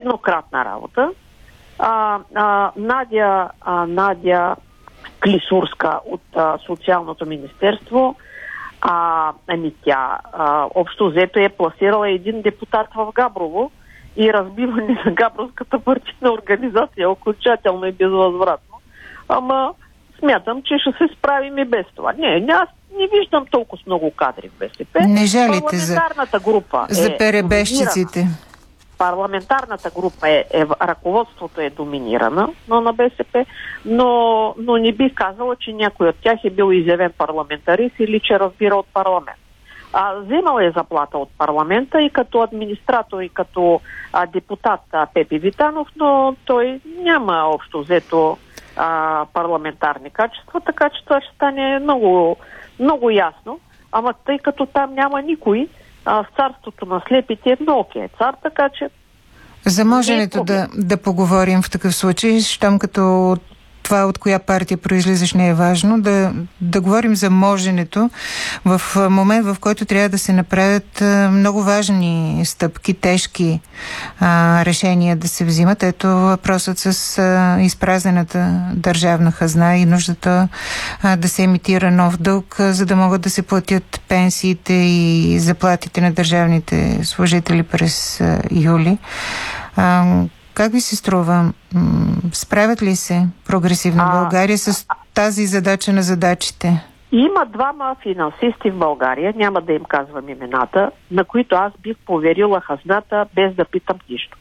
еднократна работа. Надя Клисурска от Социалното министерство, тя общо взето е пласирала един депутат в Габрово и разбиване на Габровската партийна организация окончателно и безвъзвратно. Ама смятам, че ще се справим и без това. Аз не виждам толкова много кадри в БСП. Не жалите Парламентарната група за перебежчиците. Парламентарната група ръководството е доминирана на БСП, но не бих казала, че някой от тях е бил изявен парламентарист или че разбира от парламент. Вземал е заплата от парламента и като администратор, и като депутат Пепи Витанов, но той няма общо взето парламентарни качества, така че това ще стане много, много ясно. Ама тъй като там няма никой, в царството на слепите е много цар, така че... За моженето да поговорим в такъв случай, щом като това от коя партия произлизаш не е важно, да говорим за моженето в момент, в който трябва да се направят много важни стъпки, тежки решения да се взимат. Ето въпросът с изпразнената държавна хазна и нуждата да се емитира нов дълг, за да могат да се платят пенсиите и заплатите на държавните служители през юли. Как ви се струва? Справят ли се прогресивна България с тази задача на задачите? Има двама финансисти в България, няма да им казвам имената, на които аз бих поверила хазната без да питам нищо.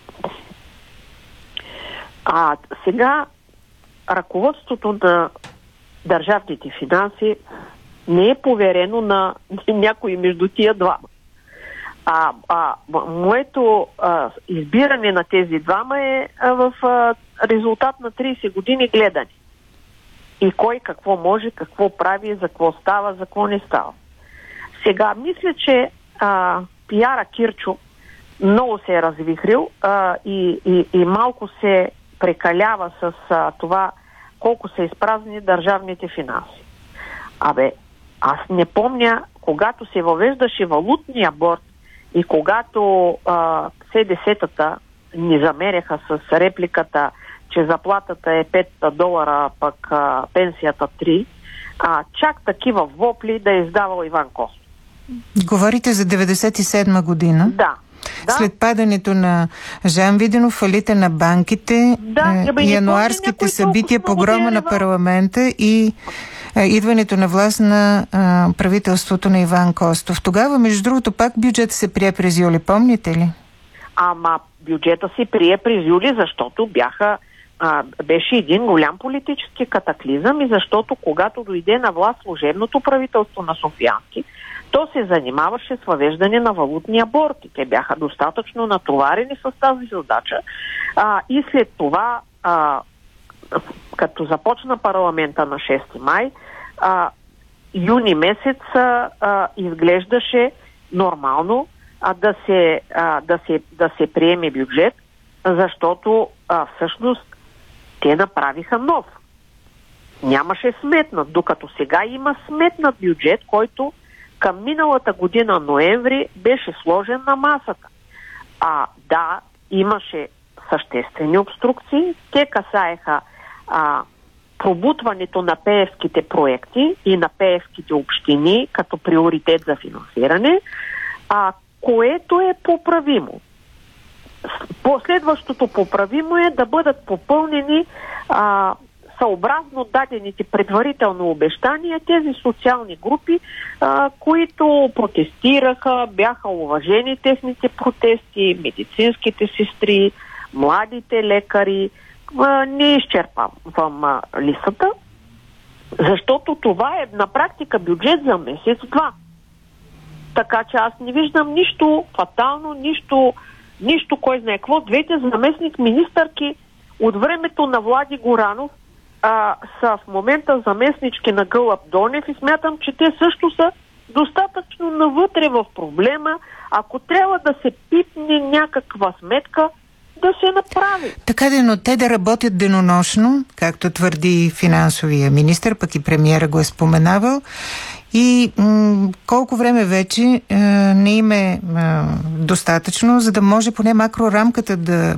Сега ръководството на държавните финанси не е поверено на някой между тия двама. Моето избиране на тези двама е в резултат на 30 години гледане. И кой какво може, какво прави, за какво става, за какво не става. Сега, мисля, че пиара Кирчо много се е развихрил и малко се прекалява с това колко са изпразнени държавните финанси. Аз не помня, когато се въвеждаше валутния борд и когато СДС-тата ни замеряха с репликата, че заплатата е $5, пък пенсията 3, чак такива вопли да е издавал Иван Костов. Говорите за 97 година? Да. След падането на Жан Виденов, фалита на банките, януарските събития, погрома на парламента и идването на власт на правителството на Иван Костов. Тогава, между другото, пак бюджета се прие през юли, помните ли? Бюджета се прие през юли, защото беше един голям политически катаклизъм и защото когато дойде на власт служебното правителство на Софиянски, то се занимаваше с въвеждане на валутния борд. Те бяха достатъчно натоварени с тази задача. И след това, като започна парламента на 6 май, юни месец изглеждаше нормално да се приеме бюджет, защото всъщност те направиха нов. Нямаше сметнат, докато сега има сметнат бюджет, който към миналата година ноември беше сложен на масата. Имаше съществени обструкции. Те касаеха пробутването на пеевските проекти и на пеевските общини като приоритет за финансиране, което е поправимо. Последващото поправимо е да бъдат попълнени съобразно дадените предварително обещания тези социални групи, които протестираха, бяха уважени техните протести, медицинските сестри, младите лекари. Не изчерпвам листата, защото това е на практика бюджет за месец-два. Така че аз не виждам нищо фатално, нищо кой знае какво. Двете заместник министърки от времето на Влади Горанов са в момента заместнички на Гълъб Донев и смятам, че те също са достатъчно навътре в проблема. Ако трябва да се пипне някаква сметка, да се направи. Така но те да работят денонощно, както твърди финансовия министър, пък и премиера го е споменавал. И колко време вече не им е достатъчно, за да може поне макрорамката да